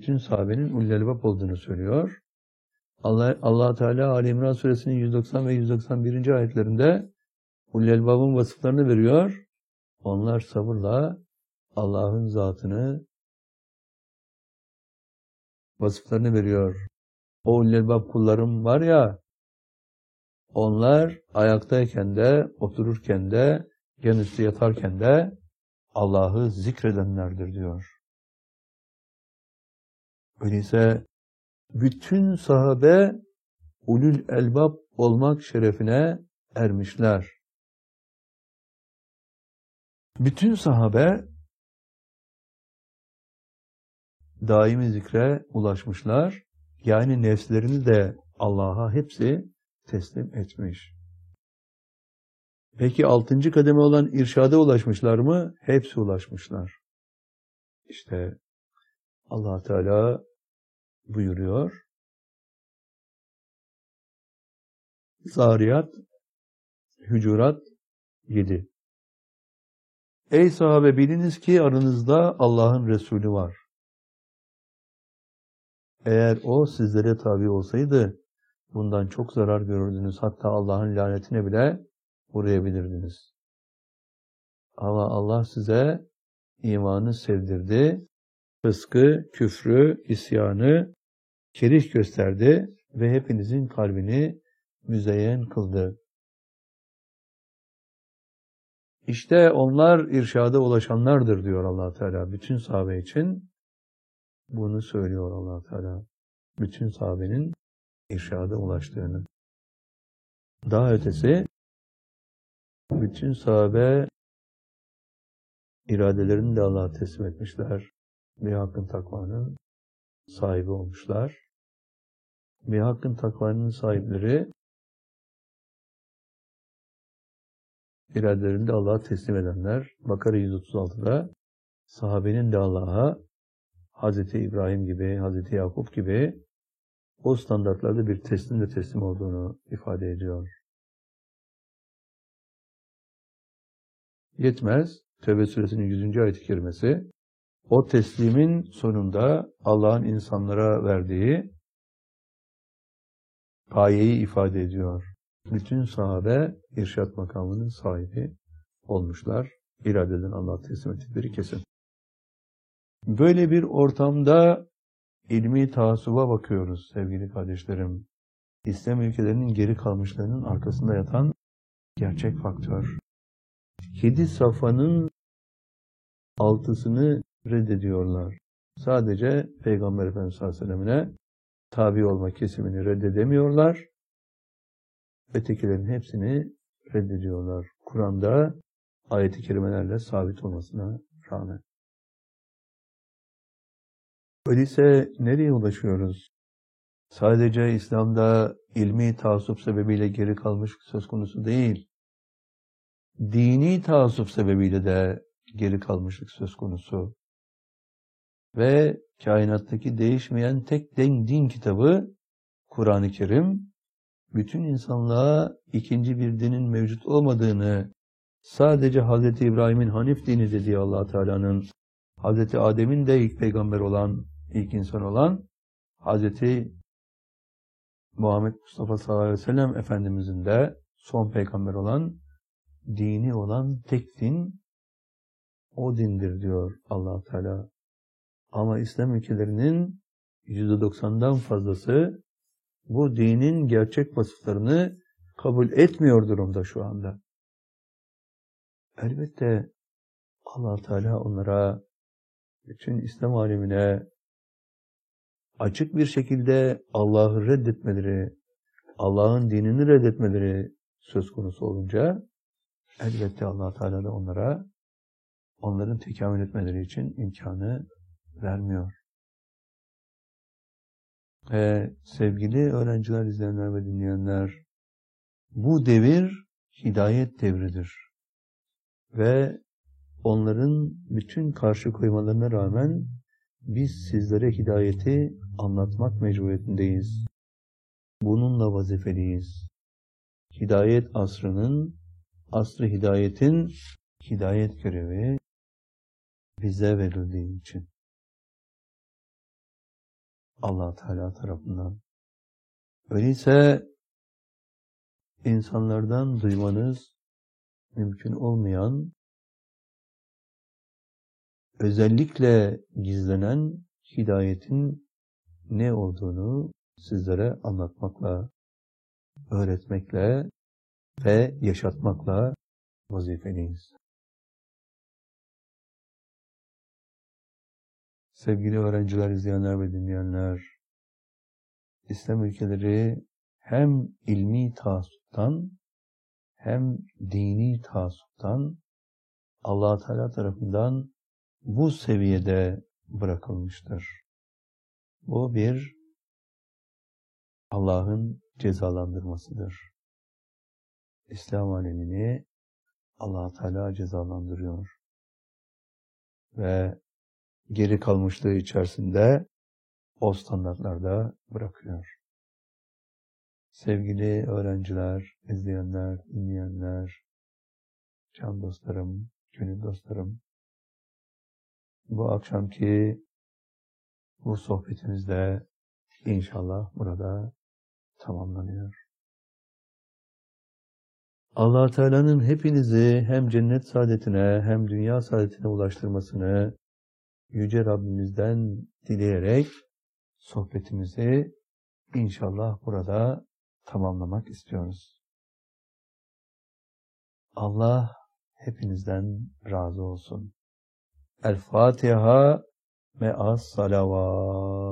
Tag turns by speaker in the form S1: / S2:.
S1: bütün sahabenin ulul elbab olduğunu söylüyor. Allah Teala Ali İmran suresinin 190 ve 191. ayetlerinde ulul elbabın vasıflarını veriyor. Onlar sabırla Allah'ın zatını, vasıflarını veriyor. O ulul elbab kullarım var ya, onlar ayaktayken de, otururken de, yan üstü yatarken de Allah'ı zikredenlerdir diyor. Öyleyse bütün sahabe ulul elbab olmak şerefine ermişler. Bütün sahabe daimi zikre ulaşmışlar. Yani nefslerini de Allah'a hepsi teslim etmiş. Peki 6. kademe olan irşada ulaşmışlar mı? Hepsi ulaşmışlar. İşte Allah Teala buyuruyor. Zariyat, Hucurat 7. Ey sahabe, biliniz ki aranızda Allah'ın Resulü var. Eğer o sizlere tabi olsaydı bundan çok zarar görürdünüz. Hatta Allah'ın lanetine bile uğrayabilirdiniz. Ama Allah size imanı sevdirdi, fıskı, küfrü, isyanı kerih gösterdi ve hepinizin kalbini müzeyyen kıldı. İşte onlar irşada ulaşanlardır diyor Allah Teala. Bütün sahabe için bunu söylüyor Allah Teala. Bütün sahabenin irşada ulaştığını. Daha ötesi, bütün sahabe iradelerini de Allah'a teslim etmişler. Bir hakkın takvanın sahibi olmuşlar. Bir hakkın takvanın sahipleri iradelerini de Allah'a teslim edenler. Bakara 136'da sahabenin de Allah'a Hazreti İbrahim gibi, Hazreti Yakup gibi o standartlarda bir teslim olduğunu ifade ediyor. Yetmez. Tevbe suresinin 100. ayet-i kerimesi o teslimin sonunda Allah'ın insanlara verdiği gayeyi ifade ediyor. Bütün sahabe irşat makamının sahibi olmuşlar. İradeden Allah'a teslim ettikleri kesin. Böyle bir ortamda ilmi taassuba bakıyoruz sevgili kardeşlerim. İslam ülkelerinin geri kalmışlarının arkasında yatan gerçek faktör. 7 safhanın 6'sını reddediyorlar. Sadece Peygamber Efendimiz sallallahu aleyhi ve sellem'ine tabi olma kesimini reddedemiyorlar. Ötekilerin hepsini reddediyorlar. Kur'an'da ayet-i kerimelerle sabit olmasına rağmen. Öyleyse nereye ulaşıyoruz? Sadece İslam'da ilmi taassup sebebiyle geri kalmış söz konusu değil. Dini taassup sebebiyle de geri kalmışlık söz konusu. Ve kainattaki değişmeyen tek din kitabı Kur'an-ı Kerim, bütün insanlığa ikinci bir dinin mevcut olmadığını, sadece Hz. İbrahim'in Hanif dini dediği Allah Teala'nın, Hz. Adem'in de ilk peygamber olan, ilk insan olan, Hz. Muhammed Mustafa sallallahu aleyhi ve sellem Efendimizin de son peygamber olan, dini olan tek din, o dindir diyor Allah Teala. Ama İslam ülkelerinin %90'dan fazlası bu dinin gerçek vasıflarını kabul etmiyor durumda şu anda. Elbette Allah Teala onlara, bütün İslam alemine açık bir şekilde Allah'ı reddetmeleri, Allah'ın dinini reddetmeleri söz konusu olunca elbette Allah Teala da onlara, onların tekamül etmeleri için imkanı vermiyor. Sevgili öğrenciler, izleyenler ve dinleyenler, bu devir hidayet devridir. Ve onların bütün karşı koymalarına rağmen biz sizlere hidayeti anlatmak mecburiyetindeyiz. Bununla vazifeliyiz. Hidayet asrının, asr-ı hidayetin hidayet görevi bize verildiği için. Allah Teala tarafından. Öyleyse insanlardan duymanız mümkün olmayan, özellikle gizlenen hidayetin ne olduğunu sizlere anlatmakla, öğretmekle ve yaşatmakla vazifeliyiz. Sevgili öğrenciler, izleyenler ve dinleyenler, İslam ülkeleri hem ilmi taassuptan hem dini taassuptan Allah Teala tarafından bu seviyede bırakılmıştır. Bu bir Allah'ın cezalandırmasıdır. İslam alemini Allah Teala cezalandırıyor ve geri kalmışlığı içerisinde o standartlarda bırakıyor. Sevgili öğrenciler, izleyenler, dinleyenler, can dostlarım, gönül dostlarım, bu akşamki bu sohbetimiz de inşallah burada tamamlanıyor. Allah Teala'nın hepinizi hem cennet saadetine hem dünya saadetine ulaştırmasını Yüce Rabbimizden dileyerek sohbetimizi inşallah burada tamamlamak istiyoruz. Allah hepinizden razı olsun. El Fatiha me'as salavat.